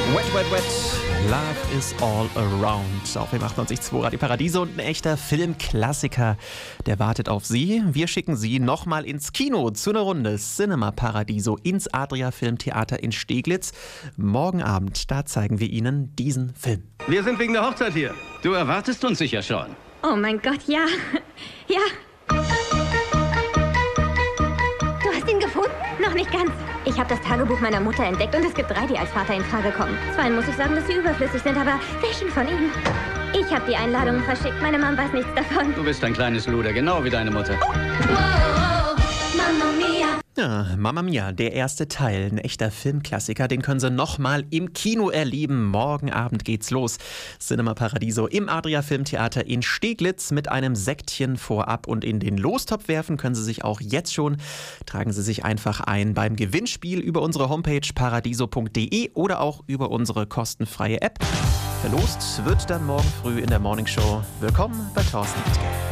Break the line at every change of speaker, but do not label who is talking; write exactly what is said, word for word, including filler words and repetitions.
Wet, wet, wet. Love is all around. Auf dem achtundneunzig Komma zwei Radio Paradiso und ein echter Filmklassiker, der wartet auf Sie. Wir schicken Sie nochmal ins Kino zu einer Runde Cinema Paradiso ins Adria Filmtheater in Steglitz. Morgen Abend, da zeigen wir Ihnen diesen Film.
Wir sind wegen der Hochzeit hier.
Du erwartest uns sicher schon.
Oh mein Gott, ja. Ja. Du hast ihn gefunden? Noch nicht ganz. Ich habe das Tagebuch meiner Mutter entdeckt und es gibt drei, die als Vater in Frage kommen. Zweien muss ich sagen, dass sie überflüssig sind, aber welchen von ihnen? Ich habe die Einladungen verschickt. Meine Mom weiß nichts davon.
Du bist ein kleines Luder, genau wie deine Mutter.
Oh. Wow, Mamma Mia.
Ja, Mamma Mia, der erste Teil, ein echter Filmklassiker, den können Sie nochmal im Kino erleben. Morgen Abend geht's los. Cinema Paradiso im Adria Filmtheater in Steglitz mit einem Sektchen vorab und in den Lostopf werfen können Sie sich auch jetzt schon. Tragen Sie sich einfach ein beim Gewinnspiel über unsere Homepage paradiso punkt de oder auch über unsere kostenfreie App. Verlost wird dann morgen früh in der Morningshow. Willkommen bei Thorsten Wittke.